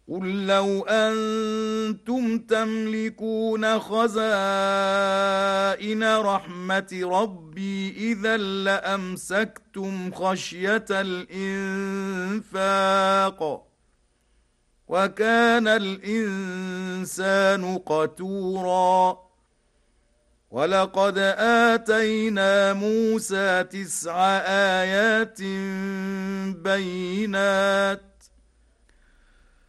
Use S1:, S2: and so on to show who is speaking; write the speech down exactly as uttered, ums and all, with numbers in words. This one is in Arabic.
S1: قل لو أنتم تملكون خزائن رحمة ربي إذا لأمسكتم خشية الإنفاق وكان الإنسان قتورا ولقد آتينا موسى تسع آيات بينات